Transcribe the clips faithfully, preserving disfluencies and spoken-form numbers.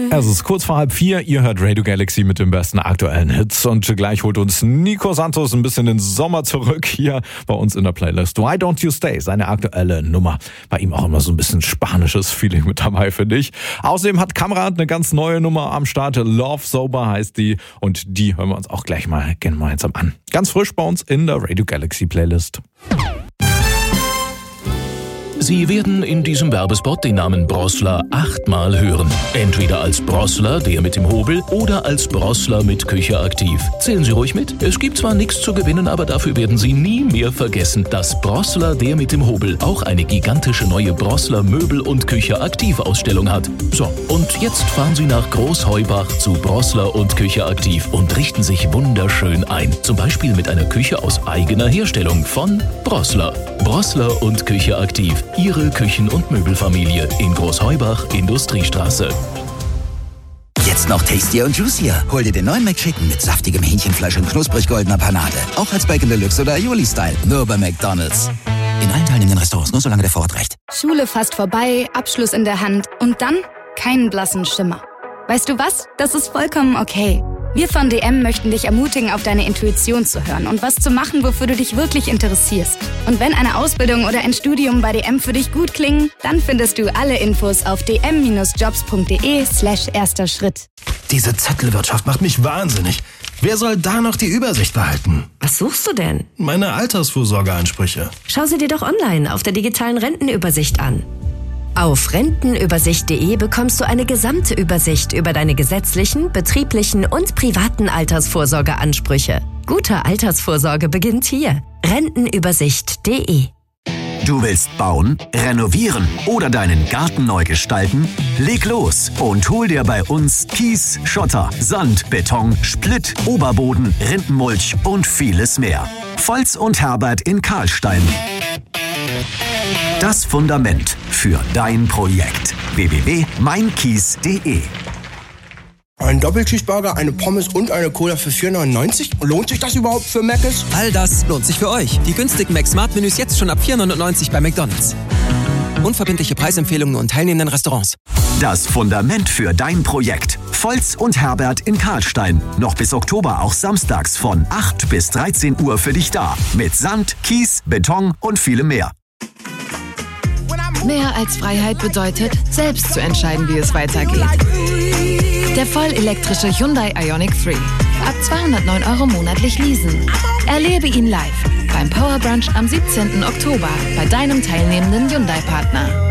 Es ist kurz vor halb vier, ihr hört Radio Galaxy mit den besten aktuellen Hits und gleich holt uns Nico Santos ein bisschen den Sommer zurück hier bei uns in der Playlist. Why Don't You Stay, seine aktuelle Nummer. Bei ihm auch immer so ein bisschen spanisches Feeling mit dabei, finde ich. Außerdem hat Kamrat eine ganz neue Nummer am Start, Love Sober heißt die und die hören wir uns auch gleich mal gemeinsam an. Ganz frisch bei uns in der Radio Galaxy Playlist. Sie werden in diesem Werbespot den Namen Brossler achtmal hören. Entweder als Brossler, der mit dem Hobel, oder als Brossler mit Küche aktiv. Zählen Sie ruhig mit. Es gibt zwar nichts zu gewinnen, aber dafür werden Sie nie mehr vergessen, dass Brossler, der mit dem Hobel, auch eine gigantische neue Brossler Möbel- und Küche aktiv Ausstellung hat. So, und jetzt fahren Sie nach Großheubach zu Brossler und Küche aktiv und richten sich wunderschön ein. Zum Beispiel mit einer Küche aus eigener Herstellung von Brossler. Brossler und Küche aktiv. Ihre Küchen- und Möbelfamilie in Großheubach, Industriestraße. Jetzt noch tastier und juicier. Hol dir den neuen McChicken mit saftigem Hähnchenfleisch und knusprig goldener Panade. Auch als Bacon Deluxe oder Aioli-Style. Nur bei McDonald's. In allen teilnehmenden Restaurants, nur solange der Vorrat reicht. Schule fast vorbei, Abschluss in der Hand und dann keinen blassen Schimmer. Weißt du was? Das ist vollkommen okay. Wir von D M möchten dich ermutigen, auf deine Intuition zu hören und was zu machen, wofür du dich wirklich interessierst. Und wenn eine Ausbildung oder ein Studium bei D M für dich gut klingen, dann findest du alle Infos auf dm-jobs.de slash erster Schritt. Diese Zettelwirtschaft macht mich wahnsinnig. Wer soll da noch die Übersicht behalten? Was suchst du denn? Meine Altersvorsorgeansprüche. Schau sie dir doch online auf der digitalen Rentenübersicht an. Auf rentenübersicht punkt de bekommst du eine gesamte Übersicht über deine gesetzlichen, betrieblichen und privaten Altersvorsorgeansprüche. Gute Altersvorsorge beginnt hier. rentenübersicht punkt de. Du willst bauen, renovieren oder deinen Garten neu gestalten? Leg los und hol dir bei uns Kies, Schotter, Sand, Beton, Splitt, Oberboden, Rindenmulch und vieles mehr. Volz und Herbert in Karlstein. Das Fundament für dein Projekt. w w w punkt mein kies punkt de. Ein Doppelcheeseburger, eine Pommes und eine Cola für vier neunundneunzig? Lohnt sich das überhaupt für Mc's? All das lohnt sich für euch. Die günstigen Mac-Smart-Menüs jetzt schon ab vier neunundneunzig bei McDonald's. Unverbindliche Preisempfehlungen und teilnehmenden Restaurants. Das Fundament für dein Projekt. Volz und Herbert in Karlstein. Noch bis Oktober auch samstags von acht bis dreizehn Uhr für dich da. Mit Sand, Kies, Beton und vielem mehr. Mehr als Freiheit bedeutet, selbst zu entscheiden, wie es weitergeht. Der vollelektrische Hyundai Ioniq drei. Ab zweihundertneun Euro monatlich leasen. Erlebe ihn live beim Power Brunch am siebzehnten Oktober bei deinem teilnehmenden Hyundai-Partner.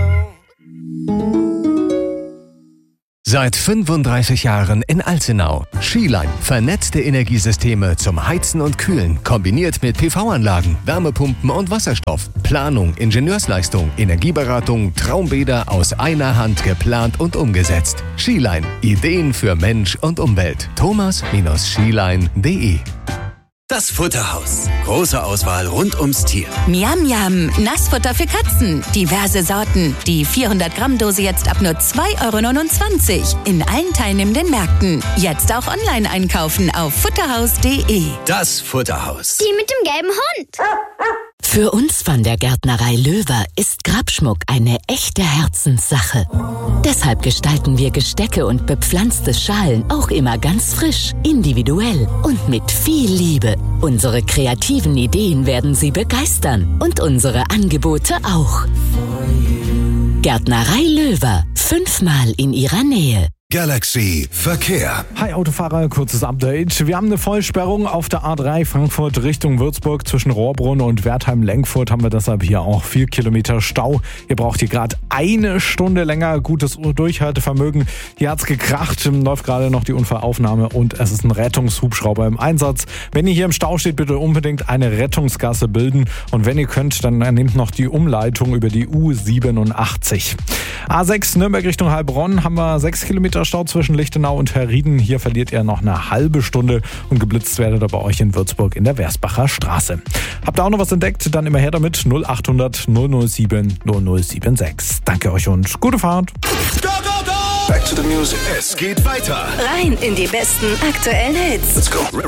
Seit fünfunddreißig Jahren in Alzenau. Skiline. Vernetzte Energiesysteme zum Heizen und Kühlen. Kombiniert mit P V-Anlagen, Wärmepumpen und Wasserstoff. Planung, Ingenieursleistung, Energieberatung, Traumbäder aus einer Hand geplant und umgesetzt. Skiline. Ideen für Mensch und Umwelt. thomas skiline punkt de. Das Futterhaus. Große Auswahl rund ums Tier. Miam Miam, Nassfutter für Katzen. Diverse Sorten. Die vierhundert Gramm Dose jetzt ab nur zwei Euro neunundzwanzig. In allen teilnehmenden Märkten. Jetzt auch online einkaufen auf futterhaus punkt de. Das Futterhaus. Die mit dem gelben Hund. Für uns von der Gärtnerei Löwer ist Grabschmuck eine echte Herzenssache. Deshalb gestalten wir Gestecke und bepflanzte Schalen auch immer ganz frisch, individuell und mit viel Liebe. Unsere kreativen Ideen werden Sie begeistern und unsere Angebote auch. Gärtnerei Löwer, fünfmal in Ihrer Nähe. Galaxy Verkehr. Hi Autofahrer, kurzes Update. Wir haben eine Vollsperrung auf der A drei Frankfurt Richtung Würzburg. Zwischen Rohrbrunn und Wertheim-Lenkfurt haben wir deshalb hier auch vier Kilometer Stau. Ihr braucht hier gerade eine Stunde länger. Gutes Durchhaltevermögen. Hier hat's gekracht, läuft gerade noch die Unfallaufnahme und es ist ein Rettungshubschrauber im Einsatz. Wenn ihr hier im Stau steht, bitte unbedingt eine Rettungsgasse bilden. Und wenn ihr könnt, dann nehmt noch die Umleitung über die U siebenundachtzig. A sechs Nürnberg Richtung Heilbronn haben wir sechs Kilometer Stau zwischen Lichtenau und Herrieden. Hier verliert ihr noch eine halbe Stunde und geblitzt werdet ihr bei euch in Würzburg in der Versbacher Straße. Habt ihr auch noch was entdeckt? Dann immer her damit null achthundert null null sieben null null sieben sechs. Danke euch und gute Fahrt. Go, go, go! Back to the music. Es geht weiter. Rein in die besten aktuellen Hits. Let's go.